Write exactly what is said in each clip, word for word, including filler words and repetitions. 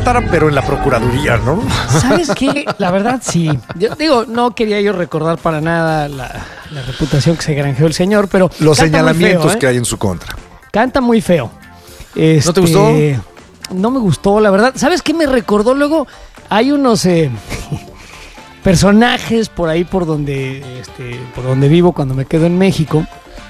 matara, pero en la procuraduría, ¿no? ¿Sabes qué? La verdad, sí. Yo digo, no quería yo recordar para nada la, la reputación que se granjeó el señor, pero... Los señalamientos feo, ¿eh? que hay en su contra. Canta muy feo. Este, ¿No te gustó? No me gustó, la verdad. ¿Sabes qué me recordó? Luego hay unos eh, personajes por ahí, por donde, este, por donde vivo cuando me quedo en México,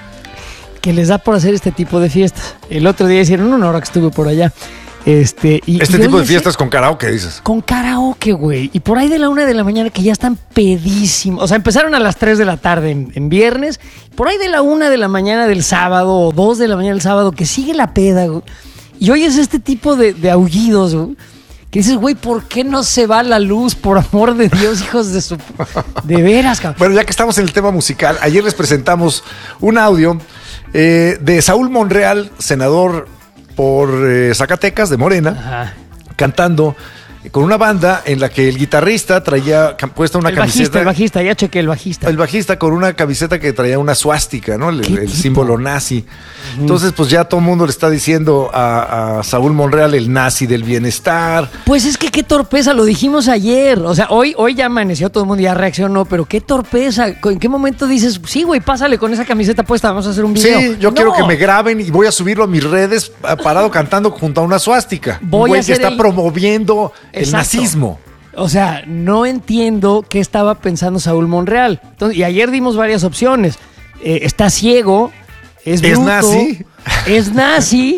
que les da por hacer este tipo de fiestas. El otro día hicieron una hora que estuve por allá. Este, y, este y tipo de ese, fiestas con karaoke, dices. Con karaoke, güey. Y por ahí de la una de la mañana que ya están pedísimos. O sea, empezaron a las tres de la tarde en, en viernes. Por ahí de la una de la mañana del sábado o dos de la mañana del sábado que sigue la peda, güey. Y oyes este tipo de, de aullidos, güey. Que dices, güey, ¿por qué no se va la luz? Por amor de Dios, hijos de su... De veras, cabrón. Bueno, ya que estamos en el tema musical, ayer les presentamos un audio eh, de Saúl Monreal, senador por eh, Zacatecas, de Morena, Ajá. cantando con una banda en la que el guitarrista traía puesta una el camiseta. Bajista, el bajista, ya chequé el bajista. El bajista con una camiseta que traía una suástica, ¿no? El, el símbolo nazi. Uh-huh. Entonces, pues ya todo el mundo le está diciendo a, a Saúl Monreal el nazi del bienestar. Pues es que qué torpeza, lo dijimos ayer. O sea, hoy, hoy ya amaneció, todo el mundo ya reaccionó, pero qué torpeza. ¿En qué momento dices, sí, güey, pásale con esa camiseta puesta, vamos a hacer un video? Sí, yo no. quiero que me graben y voy a subirlo a mis redes parado cantando junto a una suástica. Voy un güey a que está el... promoviendo el Exacto. nazismo. O sea, no entiendo qué estaba pensando Saúl Monreal. Entonces, y ayer dimos varias opciones. Eh, está ciego, es bruto, ¿Es nazi? Es nazi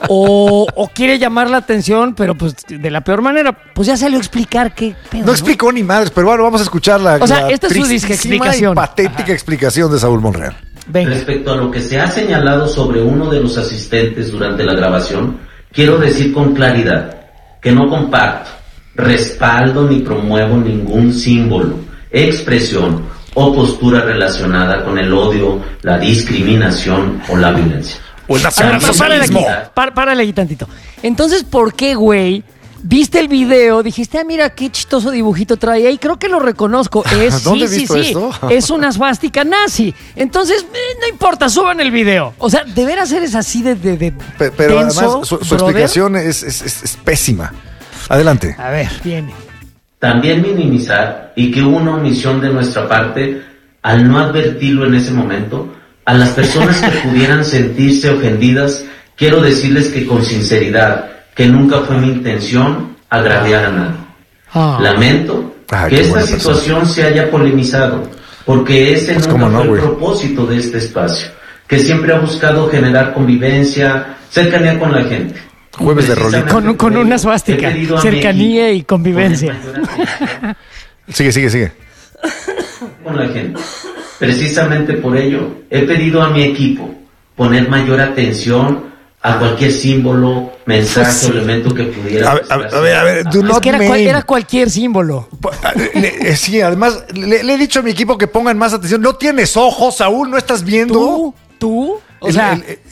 o, o quiere llamar la atención, pero pues de la peor manera. Pues ya salió a explicar qué pedo, No, ¿no? explicó ni madres, pero bueno, vamos a escuchar la, o sea, la esta es su disque explicación. y patética Ajá. explicación de Saúl Monreal. Venga. Respecto a lo que se ha señalado sobre uno de los asistentes durante la grabación, quiero decir con claridad que no comparto, respaldo ni promuevo ningún símbolo, expresión o postura relacionada con el odio, la discriminación o la violencia. O el nacionalismo. Párale aquí, pár, párale aquí tantito. Entonces, ¿por qué, güey? Viste el video, dijiste, ah, mira qué chistoso dibujito trae ahí, creo que lo reconozco. Es, ¿Dónde sí, he visto sí, esto? sí, es una swastika nazi. Entonces, eh, no importa, suban el video. O sea, de veras eres así de, de, de Pero, pero denso, además, su, su explicación es, es, es, es pésima. Adelante. A ver, viene. También minimizar y que hubo una omisión de nuestra parte al no advertirlo en ese momento. A las personas que pudieran sentirse ofendidas, quiero decirles que con sinceridad, que nunca fue mi intención agraviar a nadie. Oh. Lamento Ay, que esta situación persona. se haya polemizado, porque ese pues nunca no, fue wey. el propósito de este espacio, que siempre ha buscado generar convivencia, cercanía con la gente. Jueves de rolito. Con, con una suástica, cercanía y convivencia. Sigue, sigue, sigue. Con la gente. Precisamente por ello, he pedido a mi equipo poner mayor atención a cualquier símbolo, mensaje sí. o elemento que pudiera... A ver, a ver, a ver, a ver do es not que era, cual, era cualquier símbolo. Le, sí, además, le, le he dicho a mi equipo que pongan más atención. No tienes ojos, Saúl, ¿no estás viendo? ¿Tú? ¿Tú? O el, sea, el, el,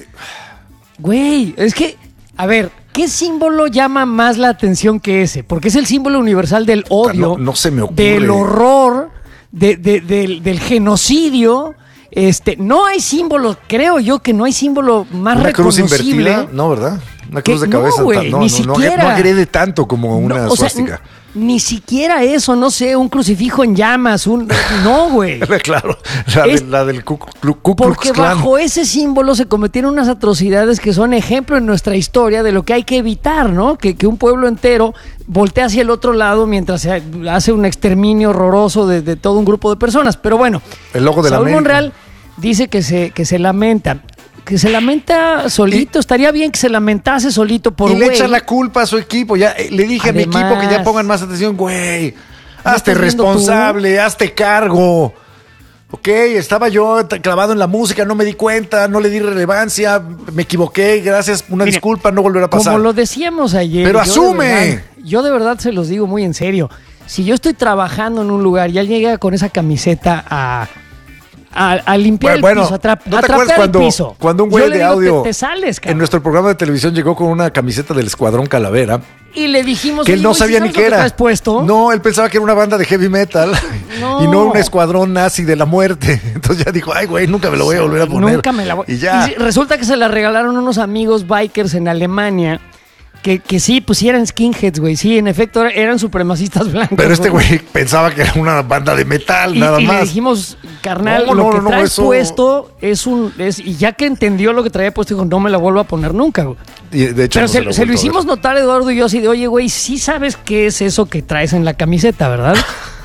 güey, es que... A ver, ¿qué símbolo llama más la atención que ese? Porque es el símbolo universal del odio, no, no se me ocurre. Del horror, de, de, de, del genocidio. Este, no hay símbolo, creo yo que no hay símbolo más una reconocible. Cruz invertida, no, ¿verdad? Una cruz que, de cabeza. No, wey, no, ni no, siquiera. No, no agrede tanto como una no, suástica. Sea, ni siquiera eso, no sé, un crucifijo en llamas, un... No, güey. Claro, la, es, de, la del Ku Klux Porque bajo ese símbolo se cometieron unas atrocidades que son ejemplo en nuestra historia de lo que hay que evitar, ¿no? Que, que un pueblo entero voltea hacia el otro lado mientras se hace un exterminio horroroso de, de todo un grupo de personas. Pero bueno, el logo de Saúl la Monreal dice que se, que se lamenta. Que se lamenta solito, y, estaría bien que se lamentase solito por Y güey. le echa la culpa a su equipo. Ya eh, le dije Además, a mi equipo que ya pongan más atención, güey. Hazte responsable, hazte cargo. Ok, estaba yo clavado en la música, no me di cuenta, no le di relevancia, me equivoqué, gracias, una Mire, disculpa, no volverá a pasar. Como lo decíamos ayer. Pero yo asume. De verdad, yo de verdad se los digo muy en serio. Si yo estoy trabajando en un lugar y él llega con esa camiseta a... A, a limpiar bueno, el piso, a, tra ¿no a te trapear cuando, el piso. Cuando un güey de digo, audio te, te sales, en nuestro programa de televisión llegó con una camiseta del Escuadrón Calavera y le dijimos que él no güey, sabía ¿sí ni qué era. Puesto? No, él pensaba que era una banda de heavy metal no. y no un escuadrón nazi de la muerte. Entonces ya dijo, ay güey, nunca me lo voy a volver a poner. Nunca me la voy. Y ya. Y resulta que se la regalaron unos amigos bikers en Alemania que, que sí, pues sí eran skinheads, güey. Sí, en efecto, eran supremacistas blancos. Pero este güey pensaba que era una banda de metal, y, nada y más. Y le dijimos, carnal, no, lo no, que no, traes eso... puesto es un... Es, y ya que entendió lo que traía puesto, dijo, no me la vuelvo a poner nunca, güey. Y de hecho, Pero no se, se, lo, se lo hicimos notar, Eduardo y yo, así de, oye, güey, sí sabes qué es eso que traes en la camiseta, ¿verdad?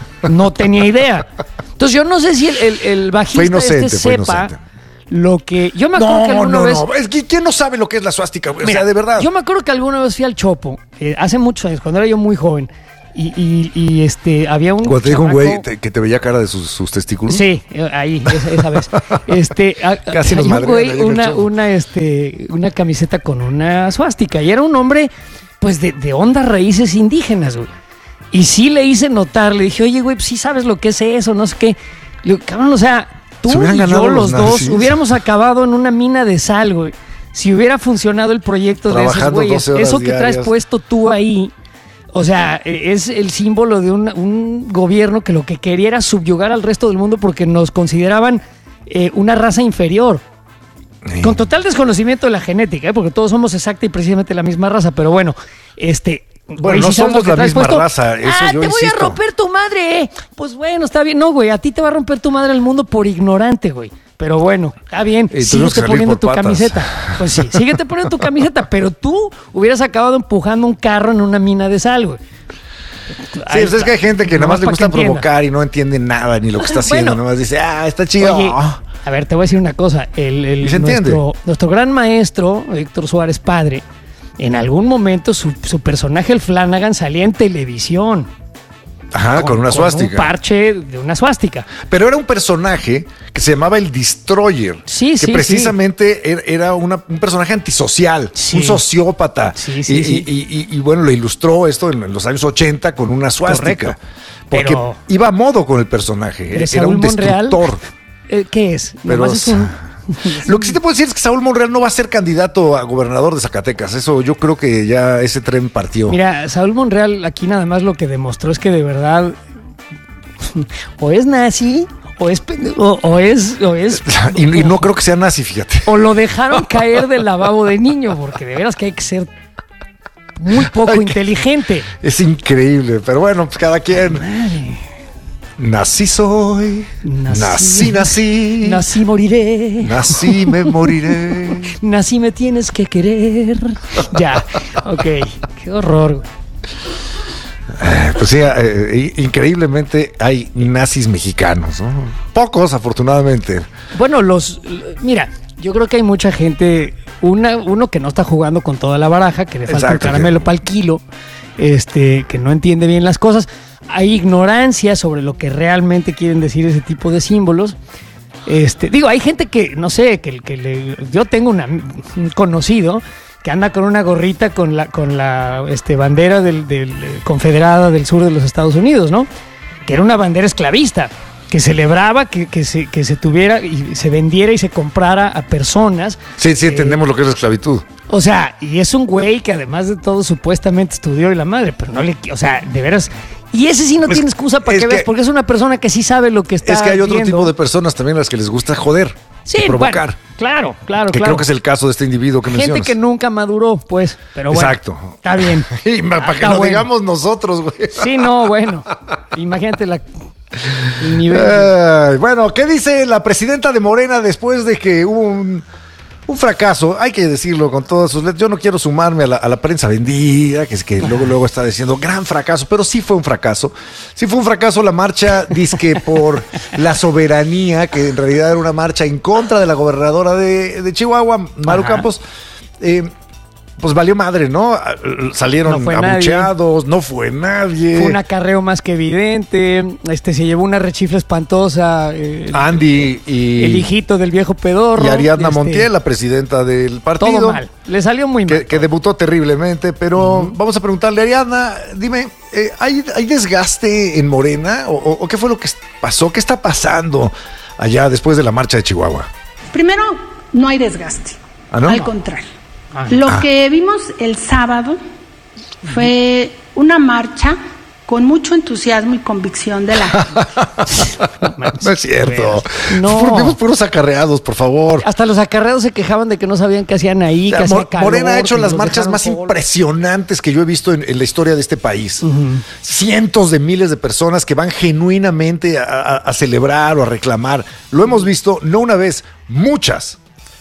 No tenía idea. Entonces yo no sé si el, el, el bajista inocente, este sepa inocente. lo que... Yo me acuerdo no, que alguna no, vez... no, es que ¿quién no sabe lo que es la suástica? Mira, o sea, Mira, de verdad. Yo me acuerdo que alguna vez fui al Chopo, eh, hace muchos años, cuando era yo muy joven, y, y, y este, había un Cuando te dijo un chamaco- güey te- que te veía cara de sus, sus testículos. Sí, eh, ahí, esa, esa vez. Este, a- Casi nos hay un madrean güey, ahí en el una, show. una, este, una camiseta con una suástica. Y era un hombre, pues, de, de hondas raíces indígenas, güey. Y sí le hice notar, le dije, oye, güey, pues sí sabes lo que es eso, no sé qué. Le digo, cabrón, o sea, tú Se hubieran y ganado yo, los los dos, nazis. hubiéramos acabado en una mina de sal, güey. Si hubiera funcionado el proyecto de esos Trabajando güeyes, doce horas eso que traes diarias. puesto tú ahí, o sea, eh, es el símbolo de un, un gobierno que lo que quería era subyugar al resto del mundo porque nos consideraban eh, una raza inferior. Sí. Con total desconocimiento de la genética, ¿eh? Porque todos somos exacta y precisamente la misma raza, pero bueno, este... Bueno, güey, no si sabes somos lo que la traes misma raza, eso ah, yo te voy insisto. a romper tu madre, ¿eh? Pues bueno, está bien. No, güey, a ti te va a romper tu madre el mundo por ignorante, güey. Pero bueno, está bien, Y tuvimos síguete que salir poniendo por tu patas. camiseta. Pues sí, síguete poniendo tu camiseta, pero tú hubieras acabado empujando un carro en una mina de sal, güey. Sí, pues es que hay gente que nada más le gusta provocar y no entiende nada ni lo que está haciendo. Bueno. Nada más dice, ah, está chido. Oye, a ver, te voy a decir una cosa. El, el- Y se entiende. nuestro, nuestro gran maestro, Héctor Suárez padre, en algún momento su, su personaje, el Flanagan, salía en televisión. Ajá, con, una un suástica. parche de una suástica. Pero era un personaje que se llamaba el Destroyer. Sí, que sí, precisamente era- era una- un personaje antisocial, Sí. un sociópata. Sí, sí, y, sí. y- y- y, bueno, lo ilustró esto en los años ochenta con una suástica. Correcto. Porque Pero- iba a modo con el personaje. Pero Era Saúl un Monreal, destructor. eh, ¿Qué es? Pero, Nomás es un- Lo que sí te puedo decir es que Saúl Monreal no va a ser candidato a gobernador de Zacatecas. Eso yo creo que ya ese tren partió. Mira, Saúl Monreal aquí nada más lo que demostró es que de verdad o es nazi o es pende- o, o es o es y, y no creo que sea nazi, fíjate. o lo dejaron caer del lavabo de niño, porque de veras que hay que ser muy poco Hay que- inteligente. Es increíble, pero bueno, pues cada quien. Madre. Nací soy, Nací. nací, nací, Nací moriré. nací, me moriré. Nací me tienes que querer. Ya, ok. Qué horror, güey. Pues sí, eh, increíblemente hay nazis mexicanos, ¿no? Pocos, afortunadamente. Bueno, los. Mira, yo creo que hay mucha gente. Una, uno que no está jugando con toda la baraja, que le falta Exacto, un caramelo que- para el kilo, este, que no entiende bien las cosas. Hay ignorancia sobre lo que realmente quieren decir ese tipo de símbolos. Este, digo, hay gente que, no sé, que, que le, yo tengo una- un conocido que anda con una gorrita con la, con la este, bandera del, del, eh, confederada del sur de los Estados Unidos, ¿no? Que era una bandera esclavista, que celebraba que, que, se, que se tuviera y se vendiera y se comprara a personas. Sí, sí, eh, entendemos lo que es la esclavitud. O sea, y es un güey que además de todo supuestamente estudió y la madre, pero no le, o sea, de veras. Y ese sí no Es- tiene excusa para es que, veas, que- porque es una persona que sí sabe lo que está Es que hay otro viendo. tipo de personas también a las que les gusta joder, Sí, provocar. bueno, claro, claro, que claro. creo que es el caso de este individuo que Gente mencionas. que nunca maduró, pues, pero bueno. Exacto. Está bien. Y ma- para que Está lo bueno. digamos nosotros, güey. Sí, no, bueno. Imagínate la, el nivel. Ay, bueno, ¿qué dice la presidenta de Morena después de que hubo un, un fracaso? Hay que decirlo con todas sus letras. Yo no quiero sumarme a la, a la prensa vendida, que es que luego, luego está diciendo gran fracaso, pero sí fue un fracaso. Sí fue un fracaso la marcha, dizque por la soberanía, que en realidad era una marcha en contra de la gobernadora de, de Chihuahua, Maru Ajá. Campos. Eh, pues valió madre, ¿no? Salieron No fue abucheados, no fue nadie. Fue un acarreo más que evidente. Este se llevó una rechifla espantosa. eh, el, Andy y... el hijito del viejo pedorro. Y Ariadna este, Montiel, la presidenta del partido. Todo mal. Le salió muy mal. Que, que debutó terriblemente, pero vamos a preguntarle a Ariadna, dime, eh, ¿hay, ¿hay desgaste en Morena? ¿O, o, o qué fue lo que pasó? ¿Qué está pasando allá después de la marcha de Chihuahua? Primero, no hay desgaste. ¿Ah, no? Al contrario. Ah. Lo Ah. que vimos el sábado fue una marcha con mucho entusiasmo y convicción de la gente. No es cierto. No. Vemos puros acarreados, por favor. Hasta los acarreados se quejaban de que no sabían qué hacían ahí, que hacía calor. Morena ha hecho que las los marchas dejaron más solos. impresionantes que yo he visto en, en la historia de este país. Uh-huh. Cientos de miles de personas que van genuinamente a, a, a celebrar o a reclamar. Lo hemos visto no una vez, muchas.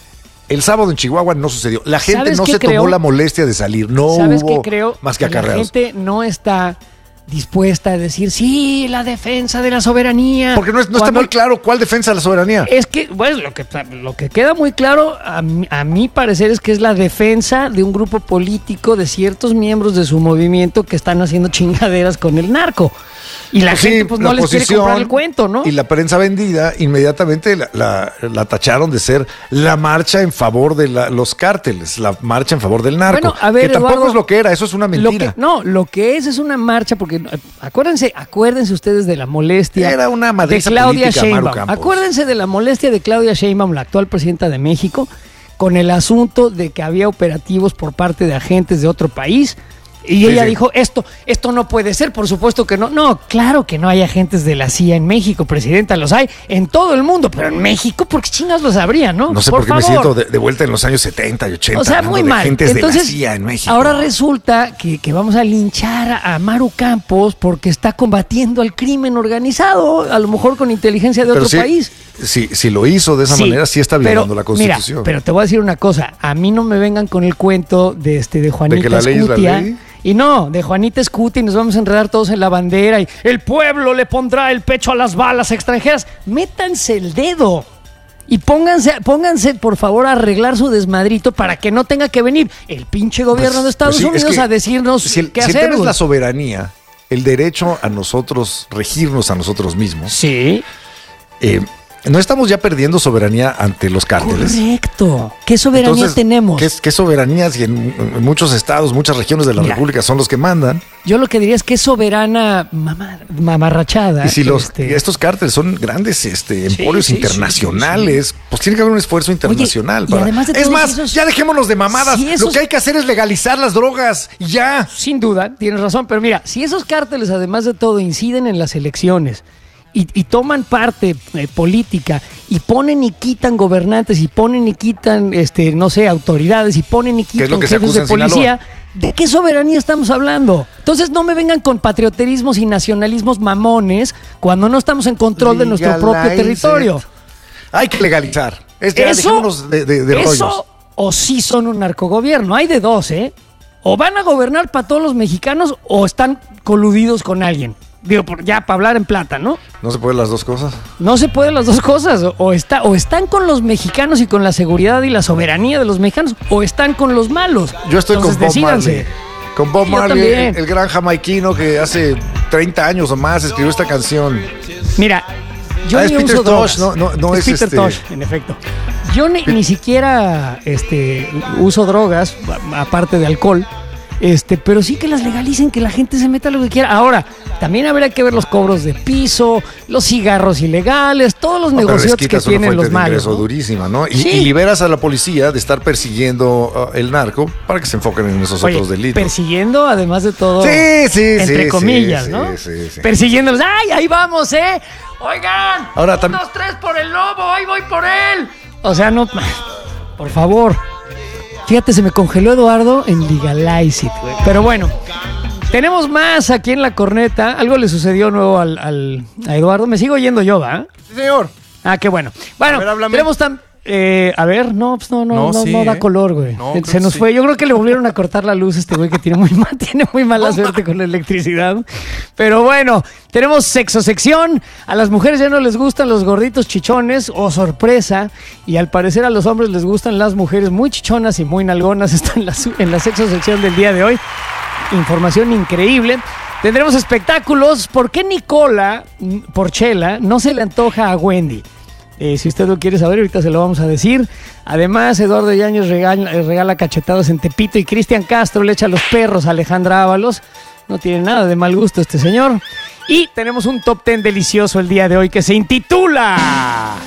El sábado en Chihuahua no sucedió. La gente no se creo? tomó la molestia de salir. No ¿Sabes hubo qué creo? más que acarreados. La gente no está dispuesta a decir, sí, la defensa de la soberanía. Porque no, es, no está muy claro cuál defensa de la soberanía. Es que, pues, lo que, lo que queda muy claro, a, a mi parecer, es que es la defensa de un grupo político, de ciertos miembros de su movimiento que están haciendo chingaderas con el narco. Y la pues gente sí, pues no la les quiere comprar el cuento, ¿no? Y la prensa vendida inmediatamente la, la, la tacharon de ser la marcha en favor de la, los cárteles, la marcha en favor del narco. Bueno, a ver, que tampoco Eduardo, es lo que era, eso es una mentira. Lo que, no, lo que es es una marcha, porque acuérdense, acuérdense ustedes de la molestia era una de Claudia Sheinbaum. Acuérdense de la molestia de Claudia Sheinbaum, la actual presidenta de México, con el asunto de que había operativos por parte de agentes de otro país. Y ella sí, sí. dijo, esto, esto no puede ser, por supuesto que no. No, claro que no hay agentes de la C I A en México, presidenta, los hay en todo el mundo, pero en México, ¿por qué chingas los habría, no? No sé por, por qué favor. me siento de, de vuelta en los años setenta y ochenta. O sea, muy mal. Agentes Entonces, de la C I A en México. Ahora resulta que, que vamos a linchar a Maru Campos porque está combatiendo al crimen organizado, a lo mejor con inteligencia de pero otro sí, país. Si, si lo hizo de esa sí, manera, sí está violando pero, la Constitución. Mira, pero te voy a decir una cosa, a mí no me vengan con el cuento de, este, de Juanita ¿De que la ley Escutia. Es la ley? Y no, de Juanita Escutia y nos vamos a enredar todos en la bandera y el pueblo le pondrá el pecho a las balas extranjeras. Métanse el dedo y pónganse, pónganse por favor a arreglar su desmadrito para que no tenga que venir el pinche gobierno pues, de Estados pues sí, Unidos es que a decirnos si el, qué si hacer. Si el tema es la soberanía, el derecho a nosotros, regirnos a nosotros mismos. Sí. Eh, ¿No estamos ya perdiendo soberanía ante los cárteles? Correcto. ¿Qué soberanía Entonces, tenemos? ¿Qué, qué soberanía si en, en muchos estados, muchas regiones de la Mira, República son los que mandan? Yo lo que diría es que es soberana mamá, mamarrachada. Y si los, este... estos cárteles son grandes este, sí, emporios sí, internacionales, sí, sí. pues tiene que haber un esfuerzo internacional. Oye, para... además de es más, esos... ya dejémonos de mamadas. Si esos... Lo que hay que hacer es legalizar las drogas y ya. Sin duda, tienes razón. Pero mira, si esos cárteles, además de todo, inciden en las elecciones y, y toman parte eh, política y ponen y quitan gobernantes y ponen y quitan, este, no sé, autoridades y ponen y quitan jefes de policía, ¿de qué soberanía estamos hablando? Entonces no me vengan con patrioterismos y nacionalismos mamones cuando no estamos en control de nuestro propio territorio. Hay que legalizar. Es ya, eso, de, de, de eso rollos. O sí son un narcogobierno. Hay de dos, ¿eh? O van a gobernar para todos los mexicanos o están coludidos con alguien. Digo, ya para hablar en plata, ¿no? ¿No se pueden las dos cosas? No se pueden las dos cosas. O, está, o están con los mexicanos y con la seguridad y la soberanía de los mexicanos, o están con los malos. Yo estoy Entonces, con Bob decídanse. Marley. Con Bob Yo Marley, también. el, el gran jamaiquino que hace treinta años o más escribió esta canción. Mira, yo ah, ni es uso Peter drogas. Tosh, no, no, no es, es Peter este... Tosh, en efecto. Yo ni, ni siquiera este, uso drogas, aparte de alcohol. Este, pero sí que las legalicen, que la gente se meta lo que quiera. Ahora, también habría que ver los cobros de piso, los cigarros ilegales, todos los no, negocios que tienen los malos, ¿no? Durísima, ¿no? Y, sí. y liberas a la policía de estar persiguiendo uh, el narco para que se enfoquen en esos Oye, otros delitos. Persiguiendo, además de todo, sí, sí, entre sí, comillas, sí, ¿no? Sí, sí, sí. Persiguiéndolos. ¡Ay, ahí vamos, eh! Oigan, ahora un, dos, tres por el lobo, ahí voy por él. O sea, no, por favor. Fíjate, se me congeló Eduardo en Legalize It, güey. Pero bueno, tenemos más aquí en la corneta. Algo le sucedió nuevo al, al, a Eduardo. Me sigo yendo yo, ¿va? Sí, señor. Ah, qué bueno. Bueno, a ver, háblame. tenemos tan... Eh, a ver, no, pues no, no, no, no, sí, no da ¿eh? color, güey. No, se creo nos que fue. sí. Yo creo que le volvieron a cortar la luz a este güey que tiene muy, mal, tiene muy mala suerte con la electricidad. Pero bueno, tenemos sexosección. A las mujeres ya no les gustan los gorditos chichones, o sorpresa. Y al parecer a los hombres les gustan las mujeres muy chichonas y muy nalgonas. Están en la, en la sexosección del día de hoy. Información increíble. Tendremos espectáculos. ¿Por qué Nicola Porchela no se le antoja a Wendy? Eh, si usted lo quiere saber, ahorita se lo vamos a decir. Además, Eduardo Yáñez regala, regala cachetadas en Tepito y Cristian Castro le echa los perros a Alejandra Ábalos. No tiene nada de mal gusto este señor. Y tenemos un top ten delicioso el día de hoy que se intitula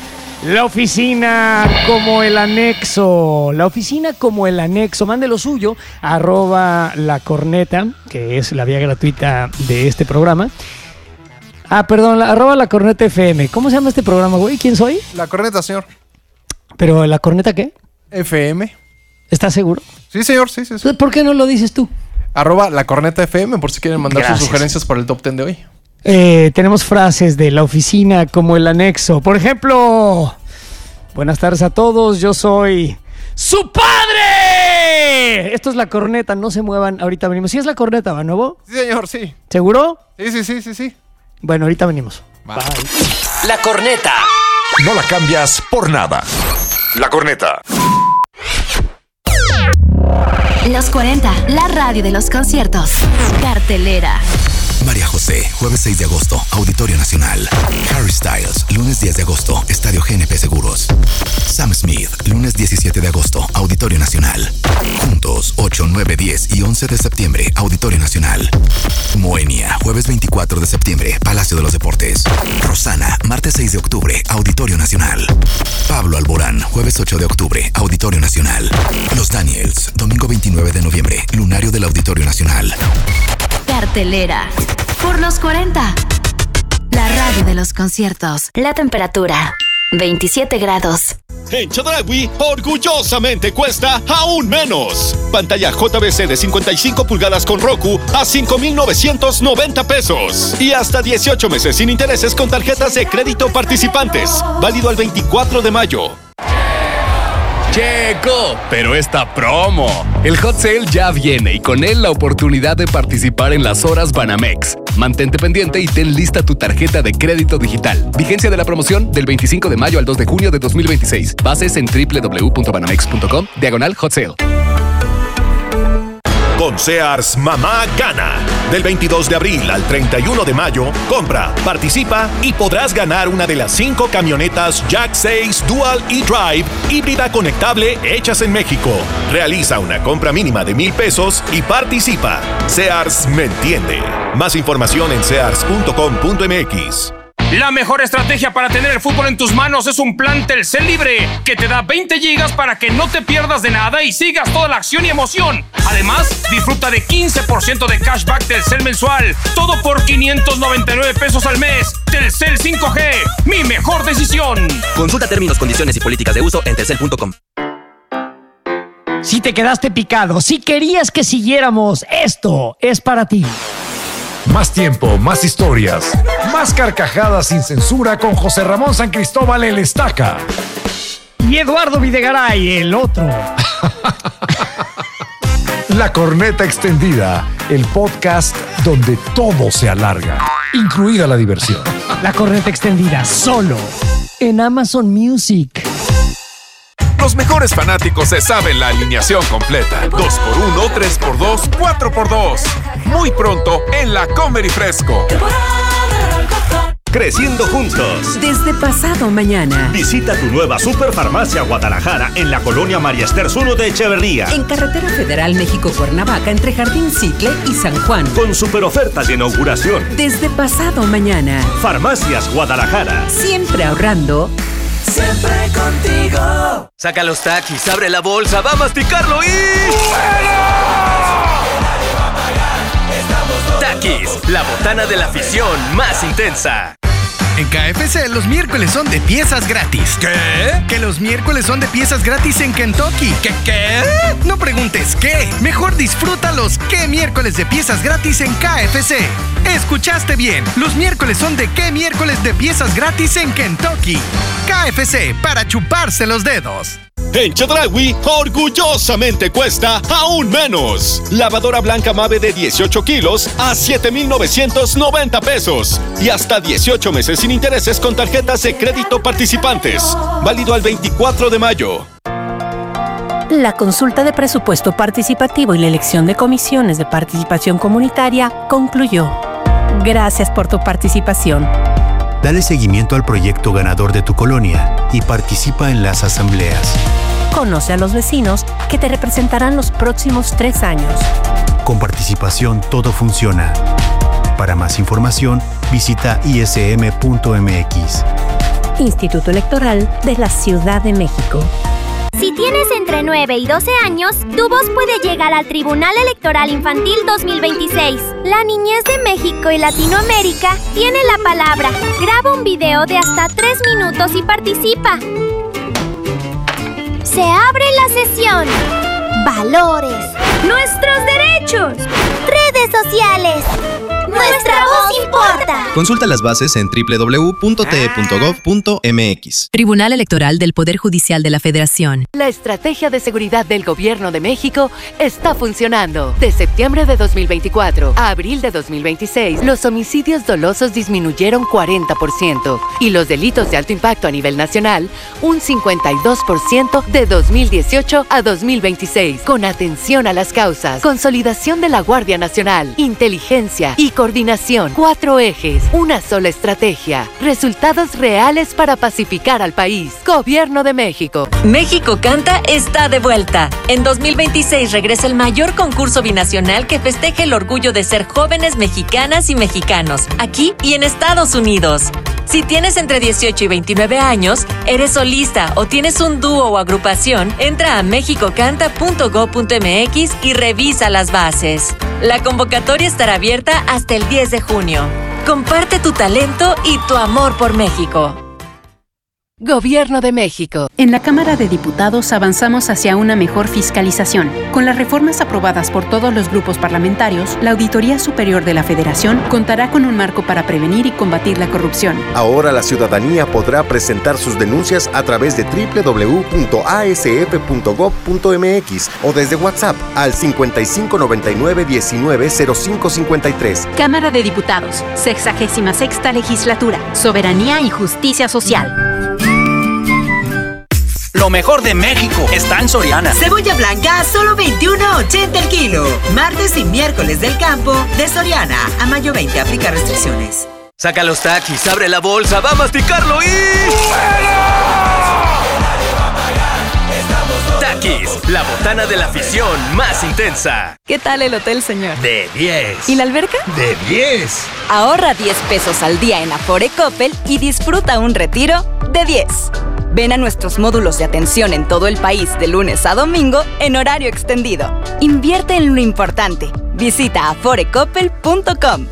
La oficina como el anexo. La oficina como el anexo. Mande lo suyo. Arroba la corneta, que es la vía gratuita de este programa. Ah, perdón, la, arroba la corneta F M. ¿Cómo se llama este programa, güey? ¿Quién soy? La corneta, señor. ¿Pero la corneta qué? F M. ¿Estás seguro? Sí, señor, sí, sí, sí. ¿Por qué no lo dices tú? Arroba la corneta F M, por si quieren mandar Gracias. sus sugerencias para el top ten de hoy. Eh, tenemos frases de la oficina como el anexo. Por ejemplo, buenas tardes a todos, yo soy ¡su padre! Esto es la corneta, no se muevan, ahorita venimos. ¿Sí es la corneta, va, nuevo? Sí, señor, sí. ¿Seguro? Sí, sí, sí, sí, sí. Bueno, ahorita venimos. Bye. Bye. La corneta. No la cambias por nada. La corneta. Los cuarenta, la radio de los conciertos. Cartelera. María José, jueves seis de agosto, Auditorio Nacional. Harry Styles, lunes diez de agosto, Estadio G N P Seguros. Sam Smith, lunes diecisiete de agosto, Auditorio Nacional. Juntos, ocho, nueve, diez y once de septiembre, Auditorio Nacional. Moenia, jueves veinticuatro de septiembre, Palacio de los Deportes. Rosana, martes seis de octubre, Auditorio Nacional. Pablo Alborán, jueves ocho de octubre, Auditorio Nacional. Los Daniels, domingo veintinueve de noviembre, Lunario del Auditorio Nacional. Cartelera. Por los cuarenta. La radio de los conciertos. La temperatura. veintisiete grados. En Chedraui, orgullosamente cuesta aún menos. Pantalla J V C de cincuenta y cinco pulgadas con Roku a cinco mil novecientos noventa pesos. Y hasta dieciocho meses sin intereses con tarjetas de crédito participantes. Válido al veinticuatro de mayo. Checo, pero esta promo. El Hot Sale ya viene y con él la oportunidad de participar en las horas Banamex. Mantente pendiente y ten lista tu tarjeta de crédito digital. Vigencia de la promoción del veinticinco de mayo al dos de junio de dos mil veintiséis. Bases en doble u doble u doble u punto banamex punto com, diagonal Hot Sale. Con Sears, mamá gana. Del veintidós de abril al treinta y uno de mayo, compra, participa y podrás ganar una de las cinco camionetas Jack seis Dual E-Drive híbrida conectable hechas en México. Realiza una compra mínima de mil pesos y participa. Sears me entiende. Más información en sears punto com punto m x. La mejor estrategia para tener el fútbol en tus manos es un plan Telcel Libre que te da veinte gigas para que no te pierdas de nada y sigas toda la acción y emoción. Además, disfruta de quince por ciento de cashback Telcel mensual. Todo por quinientos noventa y nueve pesos al mes. Telcel cinco G, mi mejor decisión. Consulta términos, condiciones y políticas de uso en telcel punto com. Si te quedaste picado, si querías que siguiéramos, esto es para ti. Más tiempo, más historias, más carcajadas sin censura con José Ramón San Cristóbal el Estaca. Y Eduardo Videgaray, el otro. La corneta extendida, el podcast donde todo se alarga, incluida la diversión. La corneta extendida, solo en Amazon Music. Los mejores fanáticos se saben la alineación completa. dos por uno, tres por dos, cuatro por dos. Muy pronto en la Comer y Fresco. Creciendo juntos. Desde pasado mañana. Visita tu nueva Superfarmacia Guadalajara en la colonia María Esther uno de Echeverría. En Carretera Federal México-Cuernavaca entre Jardín Cicle y San Juan. Con super ofertas de inauguración. Desde pasado mañana. Farmacias Guadalajara. Siempre ahorrando. Siempre contigo. Saca los taquis, abre la bolsa, va a masticarlo y... Taquis, la botana de la afición más intensa. En K F C los miércoles son de piezas gratis. ¿Qué? Que los miércoles son de piezas gratis en Kentucky. ¿Qué qué? No preguntes qué. Mejor disfruta los qué miércoles de piezas gratis en K F C. Escuchaste bien. Los miércoles son de qué miércoles de piezas gratis en Kentucky. K F C, para chuparse los dedos. En Chedraui, orgullosamente cuesta aún menos. Lavadora blanca Mave de dieciocho kilos a siete mil novecientos noventa pesos. Y hasta dieciocho meses sin intereses con tarjetas de crédito participantes. Válido al veinticuatro de mayo. La consulta de presupuesto participativo y la elección de comisiones de participación comunitaria concluyó. Gracias por tu participación. Dale seguimiento al proyecto ganador de tu colonia y participa en las asambleas. Conoce a los vecinos que te representarán los próximos tres años. Con participación todo funciona. Para más información, visita i s m punto m x. Instituto Electoral de la Ciudad de México. Si tienes entre nueve y doce años, tu voz puede llegar al Tribunal Electoral Infantil dos mil veintiséis. La niñez de México y Latinoamérica tiene la palabra. Graba un video de hasta tres minutos y participa. Se abre la sesión. Valores. Nuestros derechos. Redes sociales. Nuestra voz importa. Consulta las bases en doble u doble u doble u punto t e punto gov punto m x. Tribunal Electoral del Poder Judicial de la Federación. La estrategia de seguridad del Gobierno de México está funcionando. De septiembre de dos mil veinticuatro a abril de dos mil veintiséis, los homicidios dolosos disminuyeron cuarenta por ciento y los delitos de alto impacto a nivel nacional un cincuenta y dos por ciento de dos mil dieciocho a dos mil veintiséis. Con atención a las causas, consolidación de la Guardia Nacional, inteligencia y coordinación. Cuatro ejes, una sola estrategia. Resultados reales para pacificar al país. Gobierno de México. México Canta está de vuelta. En dos mil veintiséis regresa el mayor concurso binacional que festeja el orgullo de ser jóvenes mexicanas y mexicanos, aquí y en Estados Unidos. Si tienes entre dieciocho y veintinueve años, eres solista o tienes un dúo o agrupación, entra a mexico canta punto gov punto m x y revisa las bases. La convocatoria estará abierta hasta el diez de junio. Comparte tu talento y tu amor por México. Gobierno de México. En la Cámara de Diputados avanzamos hacia una mejor fiscalización. Con las reformas aprobadas por todos los grupos parlamentarios, la Auditoría Superior de la Federación contará con un marco para prevenir y combatir la corrupción. Ahora la ciudadanía podrá presentar sus denuncias a través de doble u doble u doble u punto a s f punto gov punto m x o desde WhatsApp al cincuenta y cinco noventa y nueve diecinueve cero cinco cincuenta y tres. Cámara de Diputados, sexagésima sexta Legislatura, Soberanía y Justicia Social. Lo mejor de México está en Soriana. Cebolla blanca a solo veintiuno ochenta el kilo. Martes y miércoles del campo de Soriana. A mayo veinte, aplica restricciones. Saca los taquis, abre la bolsa, va a masticarlo y... Takis, la botana de la afición más intensa. ¿Qué tal el hotel, señor? De diez. ¿Y la alberca? De diez. Ahorra diez pesos al día en Afore Coppel y disfruta un retiro de diez. Ven a nuestros módulos de atención en todo el país de lunes a domingo en horario extendido. Invierte en lo importante. Visita afore coppel punto com.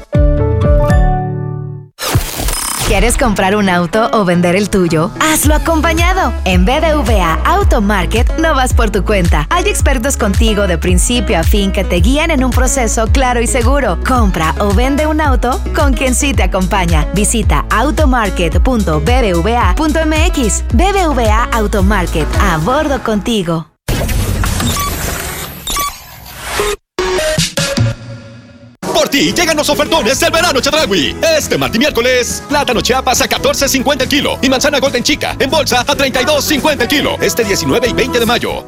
¿Quieres comprar un auto o vender el tuyo? Hazlo acompañado. En B B V A Auto Market no vas por tu cuenta. Hay expertos contigo de principio a fin que te guían en un proceso claro y seguro. Compra o vende un auto con quien sí te acompaña. Visita automarket punto b b v a punto m x. B B V A Auto Market, a bordo contigo. Por ti llegan los ofertones del verano Chedraui. Este martes y miércoles, plátano Chiapas a catorce cincuenta el kilo y manzana Golden Chica en bolsa a treinta y dos cincuenta el kilo. Este diecinueve y veinte de mayo.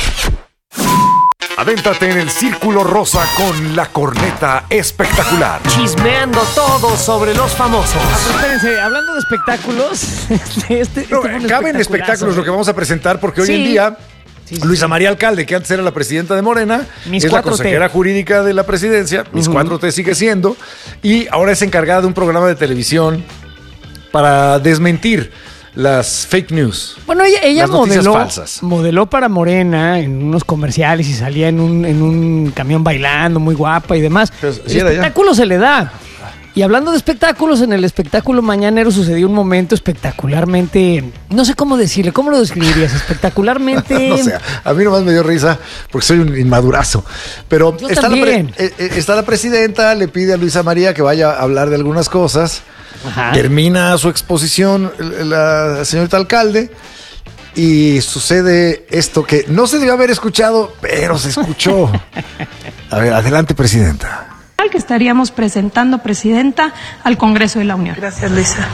Adéntrate en el Círculo Rosa con la corneta espectacular. Chismeando todo sobre los famosos. Ah, pero espérense, hablando de espectáculos, este, este no, fue un caben espectáculos lo que vamos a presentar porque sí. hoy en día Sí, sí, Luisa sí. María Alcalde, que antes era la presidenta de Morena, Mis es la cuatro T. consejera jurídica de la presidencia, Mis Uh-huh. cuatro T sigue siendo, y ahora es encargada de un programa de televisión para desmentir las fake news. Bueno, ella, ella las noticias modeló, falsas. modeló para Morena en unos comerciales y salía en un, en un camión bailando, muy guapa y demás. Pero, El sí era ella. espectáculo se le da. Y hablando de espectáculos, en el espectáculo mañanero sucedió un momento espectacularmente, no sé cómo decirle, ¿cómo lo describirías? Espectacularmente... No sé, a mí nomás me dio risa porque soy un inmadurazo. Pero Yo está la, también. pre- eh, eh, está la presidenta, le pide a Luisa María que vaya a hablar de algunas cosas. Ajá. Termina su exposición la señorita alcalde y sucede esto que no se debió haber escuchado, pero se escuchó. A ver, adelante, presidenta. Que estaríamos presentando, presidenta, al Congreso de la Unión. Gracias, Luisa.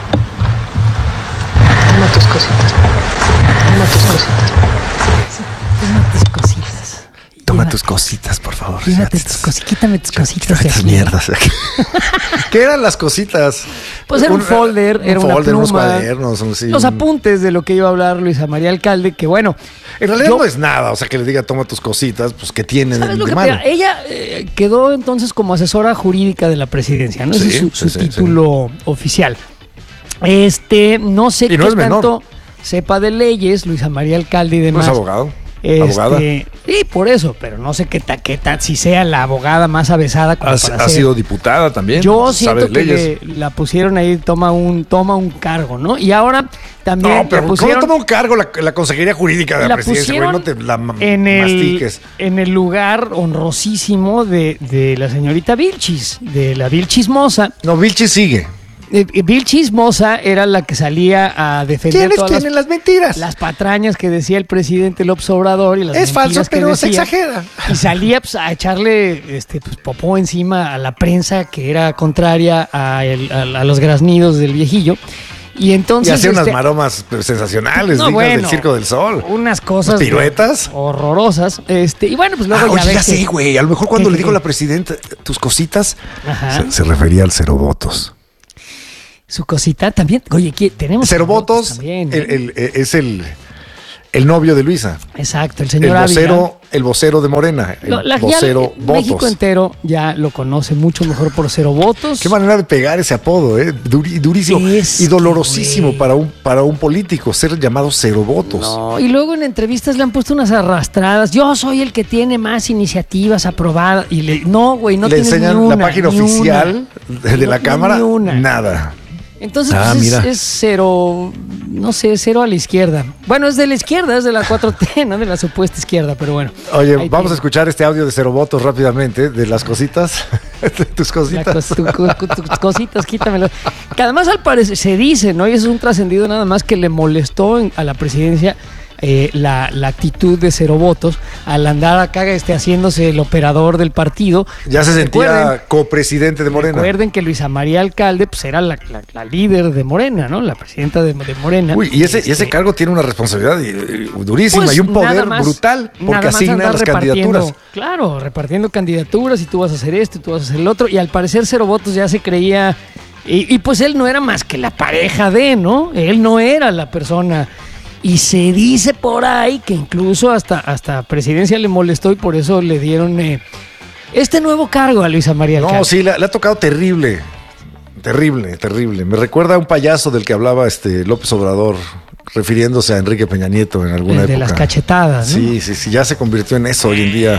Toma tus cositas. Toma tus cositas. Toma tus cositas. Toma tus cositas, por favor. Llévate tus cositas, quítame tus cositas. de Estas aquí. mierdas. ¿Qué eran las cositas? Pues era un, folder, un era una folder, pluma, unos cuadernos, un- sí, los un- apuntes de lo que iba a hablar Luisa María Alcalde, que bueno... En realidad yo- no es nada, o sea, que le diga toma tus cositas, pues que tiene ¿Sabes lo de que malo. pasa? Ella eh, quedó entonces como asesora jurídica de la presidencia, ¿no? Ese Sí, es su, su sí, sí, título oficial. Este, no sé y no qué es menor. tanto sepa de leyes, Luisa María Alcalde y demás. No es abogado. Este, abogada. Sí, por eso, pero no sé qué tal, qué tal, si sea la abogada más avesada como Ha, para ha ser. sido diputada también. Yo sabe siento que leyes. le, la pusieron ahí, toma un, toma un cargo, ¿no? Y ahora también No, pero la pusieron, ¿cómo toma un cargo la, la Consejería Jurídica de la, la Presidencia? Güey, pusieron no te la ma- en el, mastiques. en el lugar honrosísimo de, de la señorita Vilchis, de la Vilchis Moza. No, Vilchis sigue. Eh, eh, Vilchis Moza era la que salía a defender ¿Quiénes todas tienen las, las mentiras? las patrañas que decía el presidente López Obrador y las Es falso, mentiras que pero se decía. exagera. Y salía pues, a echarle este, pues, popó encima a la prensa que era contraria a, el- a- a los graznidos del viejillo. Y entonces. Y hacía unas este, maromas sensacionales, no, dignas bueno, del Circo del Sol. unas cosas. ¿Unas piruetas? Horrorosas. Este, y bueno, pues luego Ah, ya oye, ves ya que- sé, güey. A lo mejor cuando ¿Qué, le qué, dijo qué? la presidenta tus cositas, Ajá. se, se refería al cero votos. Su cosita también. Oye, ¿qué? Tenemos. Cero votos también, el- ¿eh? el- eh, es el, el novio de Luisa. Exacto, el El señor Ávila. vocero, el vocero de Morena. El Lo- la- ya vocero el- México votos. entero ya lo conoce mucho mejor por cero votos. Qué manera de pegar ese apodo, ¿eh? Duri- durísimo Es y dolorosísimo que, güey. para un, para un político ser llamado cero votos. No, y luego en entrevistas le han puesto unas arrastradas. Yo soy el que tiene más iniciativas aprobadas. Y le, no, güey, no Le tienes enseñan ni una, la página ni oficial una. de, de No la tiene Cámara. ni una. Nada. Entonces, Ah, pues, es, mira. es cero, no sé, cero a la izquierda. Bueno, es de la izquierda, es de la cuatro T, no de la supuesta izquierda, pero bueno. Oye, Ahí vamos a tiene. escuchar este audio de cero votos rápidamente, de las cositas, de tus La cositas. cos- tu- cu- cu- tus cositas, quítamelo. Que además al parecer se dice, ¿no? Y eso es un trascendido nada más que le molestó en- a la presidencia eh, la, la actitud de cero votos al andar acá este, haciéndose el operador del partido. Ya se Recuerden- sentía copresidente de Morena. Recuerden que Luisa María Alcalde pues era la, la- la líder de Morena, ¿no? La presidenta de, de Morena. Uy, y ese, y ese Este, cargo tiene una responsabilidad eh, durísima pues, y un nada poder más- brutal, nada porque más asigna andar las repartiendo, candidaturas. Claro, repartiendo candidaturas y tú vas a hacer esto y tú vas a hacer el otro. Y al parecer cero votos ya se creía. Y, y pues él no era más que la pareja de, ¿no? Él no era la persona. Y se dice por ahí que incluso hasta, hasta presidencia le molestó y por eso le dieron eh, este nuevo cargo a Luisa María Alcalde. No, sí, le, le ha tocado terrible. Terrible, terrible. Me recuerda a un payaso del que hablaba este López Obrador, refiriéndose a Enrique Peña Nieto en alguna El de época. las cachetadas, ¿no? Sí, sí, sí, ya se convirtió en eso hoy en día.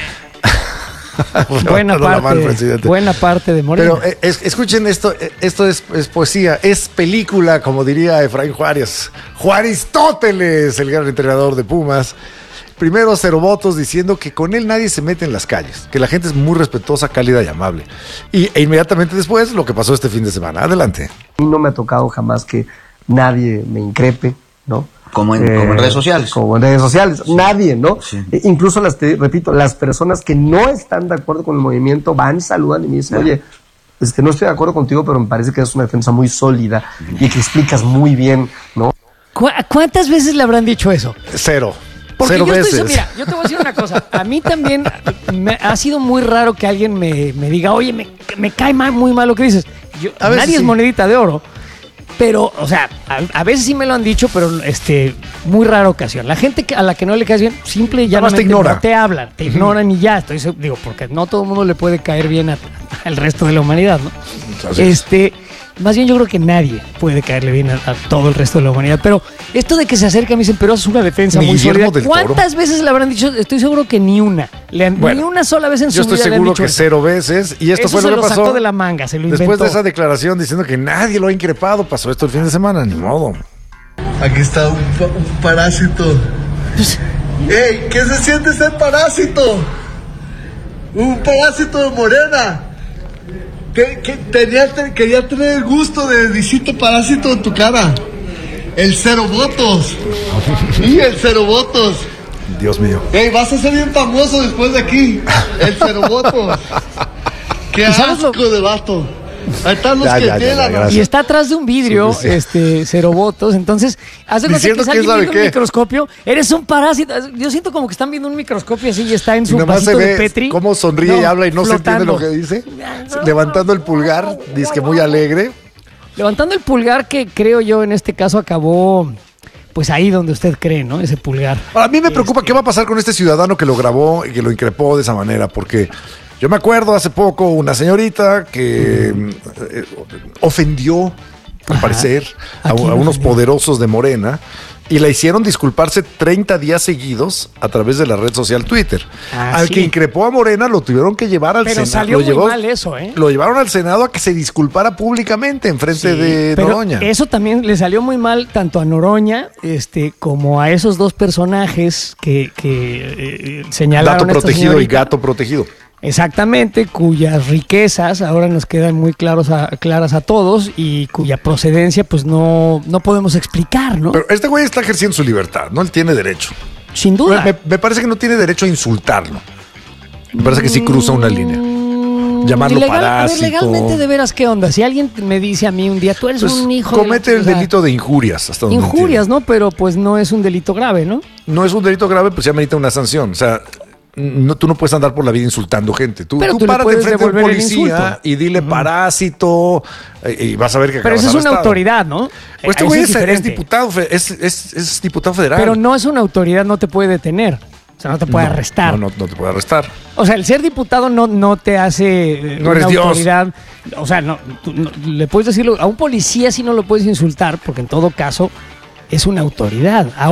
Buena Levantando la mano, parte, presidente. buena parte de Morena. Pero eh, es- escuchen esto, eh, esto es, es poesía, es película, como diría Efraín Juárez. Juaristóteles, el gran entrenador de Pumas. Primero cero votos diciendo que con él nadie se mete en las calles, que la gente es muy respetuosa, cálida y amable. Y, e inmediatamente después lo que pasó este fin de semana. Adelante. A mí no me ha tocado jamás que nadie me increpe, ¿no? Como en, como en redes sociales. Como en redes sociales. Nadie, ¿no? E incluso, las, te repito, las personas que no están de acuerdo con el movimiento van, saludan y me dicen, oye, este, no estoy de acuerdo contigo, pero me parece que es una defensa muy sólida y que explicas muy bien, ¿no? ¿Cu- ¿Cuántas veces le habrán dicho eso? Cero. Porque Cero yo veces. estoy, mira, yo te voy a decir una cosa. A mí también me ha sido muy raro que alguien me, me diga, oye, me, me cae mal, muy mal lo que dices. Yo, A veces nadie es sí. monedita de oro. Pero, o sea, a, a veces sí me lo han dicho, pero este, muy rara ocasión. La gente que- a la que no le caes bien, simple y Nada más te llanamente ignora. no te hablan, te ignoran y ya. Estoy seg- digo, porque no todo el mundo le puede caer bien a- al resto de la humanidad, ¿no? Así es. Este, más bien yo creo que nadie puede caerle bien a, a todo el resto de la humanidad. Pero esto de que se acerca, me dicen, pero es una defensa Ni muy Guillermo sólida. del Toro. ¿Cuántas veces le habrán dicho? Estoy seguro que ni una. Le han- Bueno, ni una sola vez en Yo su estoy vida le han seguro dicho que eso. cero veces. Y esto Eso fue se lo lo que pasó. sacó de la manga, se lo Después inventó. de esa declaración diciendo que nadie lo ha increpado, pasó esto el fin de semana, ni modo. Aquí está un, pa- un parásito. ¡Ey! ¿Qué se siente ser parásito? Un parásito de Morena. Que, que tenía, te- quería tener el gusto de visito parásito en tu cara. El cero votos. Y el cero votos. Dios mío. ¡Ey! Vas a ser bien famoso después de aquí. El cero votos. ¡Qué asco de vato! Ahí están los Ya, que ya, ya, tienen ya, la gracias. Y está atrás de un vidrio, Sí, sí. este, cero votos. Entonces, hace cuenta que Diciendo es quién alguien sabe viendo un qué. microscopio. Eres un parásito. Yo siento como que están viendo un microscopio así y está en Y su nomás se vasito de ve Petri. cómo sonríe y No, habla y no se entiende flotando. lo que dice. Levantando el pulgar, dice que muy alegre. Levantando el pulgar que creo yo en este caso acabó pues ahí donde usted cree, ¿no? Ese pulgar. Ahora, a mí me preocupa qué va a pasar con este ciudadano que lo grabó y que lo increpó de esa manera, porque yo me acuerdo hace poco una señorita que eh, ofendió al parecer, a, a unos poderosos de Morena, y la hicieron disculparse treinta días seguidos a través de la red social Twitter. Ah, al sí. que increpó a Morena lo tuvieron que llevar al pero Senado. Salió lo muy llevó, mal eso, ¿eh? Lo llevaron al Senado a que se disculpara públicamente en frente sí, de pero Noroña. Eso también le salió muy mal tanto a Noroña este, como a esos dos personajes que, que eh, señalaron. Dato protegido y gato protegido. Exactamente, cuyas riquezas ahora nos quedan muy claros a, claras a todos y cuya procedencia pues no, no podemos explicar, ¿no? Pero este güey está ejerciendo su libertad, ¿no? Él tiene derecho. Sin duda. Me, me parece que no tiene derecho a insultarlo. Me parece que sí cruza una línea. Llamarlo Ilegal, parásito. A ver, legalmente, de veras, ¿qué onda? Si alguien me dice a mí un día, tú eres pues un hijo comete de la, el delito de injurias. Hasta donde injurias, entiendo. ¿No? Pero pues no es un delito grave, ¿no? No es un delito grave, pues ya merita una sanción. O sea... No, tú no puedes andar por la vida insultando gente. Tú, tú, tú párate enfrente del policía y dile uh-huh. parásito y, y vas a ver que pero eso es una autoridad, ¿no? Pues este güey es, es diputado, es, es, es diputado federal. Pero no es una autoridad, no te puede detener. O sea, no te puede no, arrestar. No, no, no te puede arrestar. O sea, el ser diputado no, no te hace no una eres autoridad. Dios. O sea, no, tú, no, le puedes decirlo a un policía, si no lo puedes insultar, porque en todo caso es una autoridad. Ahora,